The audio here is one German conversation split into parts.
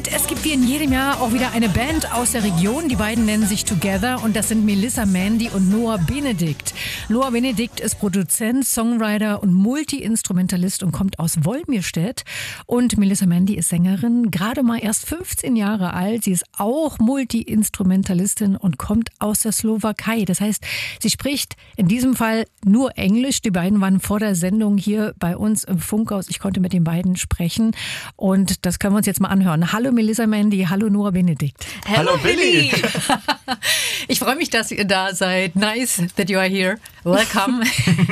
Und es gibt wie in jedem Jahr auch wieder eine Band aus der Region. Die beiden nennen sich Together und das sind Melissa Mandy und Noah Benedikt. Noah Benedikt ist Produzent, Songwriter und Multi-Instrumentalist und kommt aus Wolmirstedt. Und Melissa Mandy ist Sängerin, gerade mal erst 15 Jahre alt. Sie ist auch Multi-Instrumentalistin und kommt aus der Slowakei. Das heißt, sie spricht in diesem Fall nur Englisch. Die beiden waren vor der Sendung hier bei uns im Funkhaus. Ich konnte mit den beiden sprechen und das können wir uns jetzt mal anhören. Hallo Melissa Mandy, hallo Noah Benedikt. Hallo Billy. Ich freue mich, dass ihr da seid. Nice that you are here. Welcome.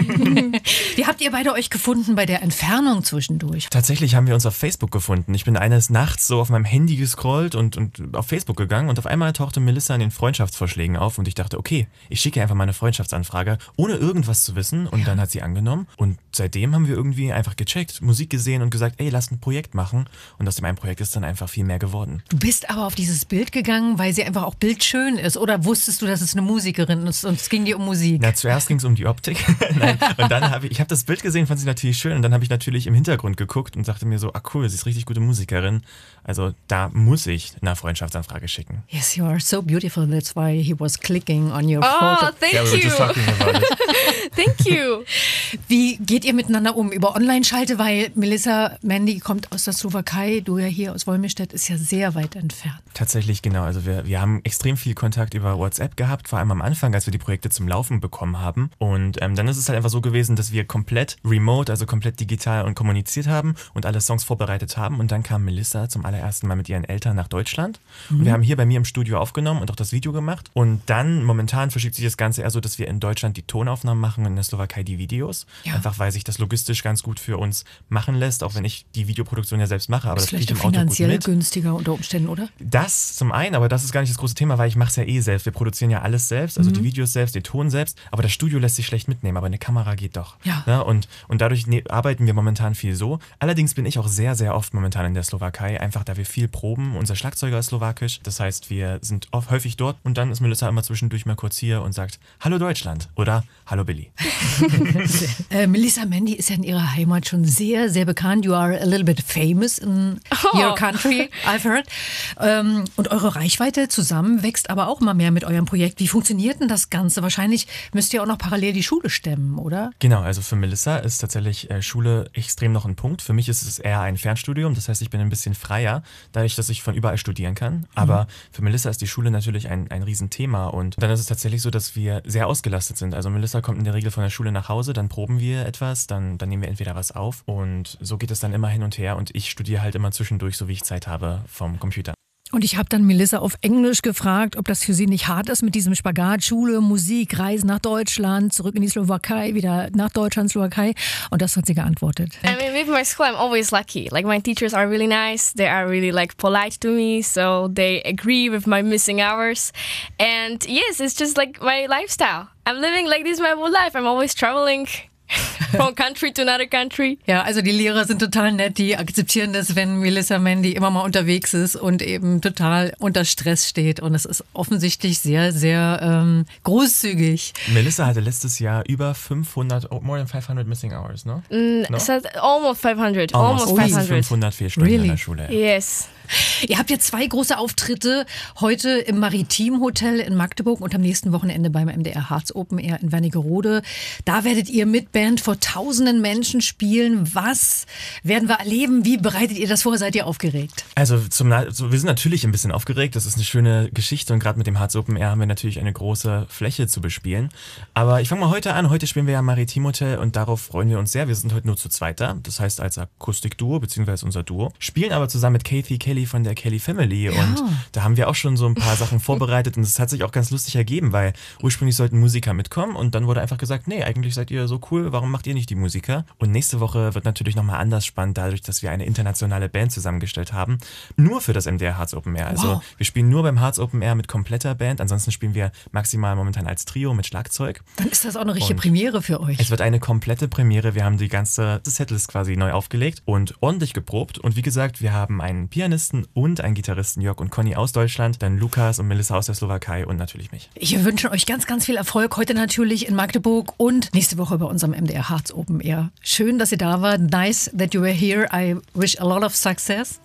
Wie habt ihr beide euch gefunden bei der Entfernung zwischendurch? Tatsächlich haben wir uns auf Facebook gefunden. Ich bin eines Nachts so auf meinem Handy gescrollt und auf Facebook gegangen und auf einmal tauchte Melissa in den Freundschaftsvorschlägen auf und ich dachte, okay, ich schicke einfach mal eine Freundschaftsanfrage, ohne irgendwas zu wissen und dann hat sie angenommen und seitdem haben wir irgendwie einfach gecheckt, Musik gesehen und gesagt, ey, lass ein Projekt machen und aus dem einen Projekt ist dann einfach viel mehr geworden. Du bist aber auf dieses Bild gegangen, weil sie einfach auch bildschön ist oder wusstest du, dass es eine Musikerin ist und es ging dir um Musik? Na, zuerst ging es um die Optik. Nein. Und dann habe ich das Bild gesehen, fand sie natürlich schön und dann habe ich natürlich im Hintergrund geguckt und dachte mir so, ah cool, sie ist richtig gute Musikerin. Also da muss ich eine Freundschaftsanfrage schicken. Yes, you are so beautiful. That's why he was clicking on your photo. Oh, thank you. We were just talking about it. Thank you. Wie geht ihr miteinander um? Über Online-Schalte, weil Melissa Mandy kommt aus der Slowakei, du ja hier aus Wolmirstedt, ist ja sehr weit entfernt. Tatsächlich, genau. Also wir haben extrem viel Kontakt über WhatsApp gehabt, vor allem am Anfang, als wir die Projekte zum Laufen bekommen haben. Und dann ist es halt einfach so gewesen, dass wir komplett remote, also komplett digital und kommuniziert haben und alle Songs vorbereitet haben. Und dann kam Melissa zum allerersten Mal mit ihren Eltern nach Deutschland. Und wir haben hier bei mir im Studio aufgenommen und auch das Video gemacht. Und dann momentan verschiebt sich das Ganze eher so, dass wir in Deutschland die Tonaufnahmen machen und in der Slowakei die Videos. Ja. Einfach weil sich das logistisch ganz gut für uns machen lässt, auch wenn ich die Videoproduktion ja selbst mache. Aber das das fliegt vielleicht im Auto gut finanziell mit. Günstiger unter Umständen, oder? Das zum einen, aber das ist gar nicht das große Thema, weil ich mache es ja eh selbst. Wir produzieren ja alles selbst, also die Videos selbst, den Ton selbst, aber das Studio lässt sich schlecht mitnehmen, aber eine Kamera geht doch. Ja. Ja, und dadurch arbeiten wir momentan viel so. Allerdings bin ich auch sehr, sehr oft momentan in der Slowakei, einfach da wir viel proben. Unser Schlagzeuger ist slowakisch, das heißt, wir sind häufig dort und dann ist Melissa immer zwischendurch mal kurz hier und sagt, hallo Deutschland oder hallo Billy. Melissa Mandy ist ja in ihrer Heimat schon sehr, sehr bekannt. You are a little bit famous in your country, I've heard. Und eure Reichweite zusammen wächst aber auch immer mehr mit eurem Projekt. Wie funktioniert denn das Ganze? Wahrscheinlich müsst ihr auch noch parallel die Schule stemmen, oder? Genau, also für Melissa ist tatsächlich Schule extrem noch ein Punkt. Für mich ist es eher ein Fernstudium, das heißt, ich bin ein bisschen freier, dadurch, dass ich von überall studieren kann. Aber für Melissa ist die Schule natürlich ein Riesenthema und dann ist es tatsächlich so, dass wir sehr ausgelastet sind. Also Melissa kommt in der Regel von der Schule nach Hause, dann proben wir etwas, dann nehmen wir entweder was auf und so geht es dann immer hin und her und ich studiere halt immer zwischendurch, so wie ich Zeit habe vom Computer. Und ich habe dann Melissa auf Englisch gefragt, ob das für sie nicht hart ist mit diesem Spagat, Schule, Musik, Reisen nach Deutschland, zurück in die Slowakei, wieder nach Deutschland, Slowakei. Und das hat sie geantwortet. I mean, with my school, I'm always lucky. Like, my teachers are really nice. They are really, like, polite to me. So they agree with my missing hours. And yes, it's just like my lifestyle. I'm living like this my whole life. I'm always traveling. From country to another country. Ja, also die Lehrer sind total nett, die akzeptieren das, wenn Melissa Mandy immer mal unterwegs ist und eben total unter Stress steht und es ist offensichtlich sehr, sehr großzügig. Melissa hatte letztes Jahr über more than 500 missing hours, no? No? So almost 500. Almost 500. 500 Fehlstunden Really? in der Schule. Ja. Yes. Ihr habt jetzt 2 große Auftritte, heute im Maritim Hotel in Magdeburg und am nächsten Wochenende beim MDR Harz Open Air in Wernigerode. Da werdet ihr mit Band vor tausenden Menschen spielen. Was werden wir erleben? Wie bereitet ihr das vor? Seid ihr aufgeregt? Also wir sind natürlich ein bisschen aufgeregt. Das ist eine schöne Geschichte und gerade mit dem Harz Open Air haben wir natürlich eine große Fläche zu bespielen. Aber ich fange mal heute an. Heute spielen wir ja im Maritim Hotel und darauf freuen wir uns sehr. Wir sind heute nur zu zweit da. Das heißt als Akustikduo beziehungsweise unser Duo. Spielen aber zusammen mit Kathy Kelly von der Kelly Family und da haben wir auch schon so ein paar Sachen vorbereitet und es hat sich auch ganz lustig ergeben, weil ursprünglich sollten Musiker mitkommen und dann wurde einfach gesagt, nee, eigentlich seid ihr so cool, warum macht ihr nicht die Musiker? Und nächste Woche wird natürlich nochmal anders spannend, dadurch, dass wir eine internationale Band zusammengestellt haben, nur für das MDR Harz Open Air. Also wir spielen nur beim Harz Open Air mit kompletter Band, ansonsten spielen wir maximal momentan als Trio mit Schlagzeug. Dann ist das auch eine richtige Premiere für euch. Es wird eine komplette Premiere, wir haben die ganze Setlist quasi neu aufgelegt und ordentlich geprobt und wie gesagt, wir haben einen Pianisten und einen Gitarristen Jörg und Conny aus Deutschland, dann Lukas und Melissa aus der Slowakei und natürlich mich. Ich wünsche euch ganz, ganz viel Erfolg heute natürlich in Magdeburg und nächste Woche bei unserem MDR Harz Open Air. Schön, dass ihr da wart. Nice that you were here. I wish a lot of success.